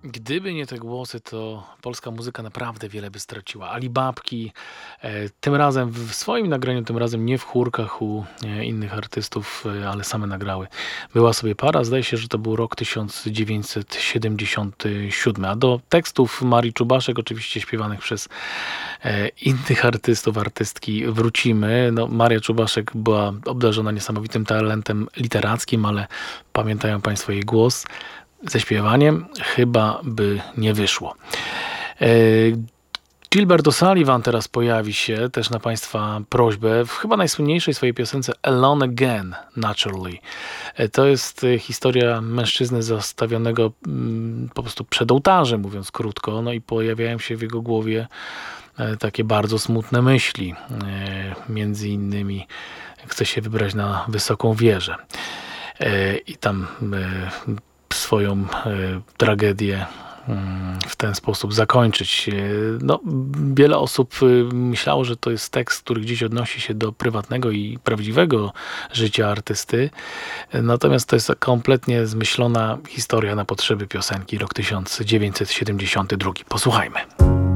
Gdyby nie te głosy, to polska muzyka naprawdę wiele by straciła. Alibabki, tym razem w swoim nagraniu, tym razem nie w chórkach u innych artystów, ale same nagrały. Była sobie para, zdaje się, że to był rok 1977, a do tekstów Marii Czubaszek, oczywiście śpiewanych przez innych artystów, artystki wrócimy. No, Maria Czubaszek była obdarzona niesamowitym talentem literackim, ale pamiętają Państwo jej głos. Ze śpiewaniem chyba by nie wyszło. Gilbert O'Sullivan teraz pojawi się też na Państwa prośbę w chyba najsłynniejszej swojej piosence Alone Again, Naturally. To jest historia mężczyzny zostawionego po prostu przed ołtarzem, mówiąc krótko, no i pojawiają się w jego głowie takie bardzo smutne myśli. Między innymi chce się wybrać na wysoką wieżę i tam swoją tragedię w ten sposób zakończyć. No, wiele osób myślało, że to jest tekst, który gdzieś odnosi się do prywatnego i prawdziwego życia artysty. Natomiast to jest kompletnie zmyślona historia na potrzeby piosenki, rok 1972. Posłuchajmy.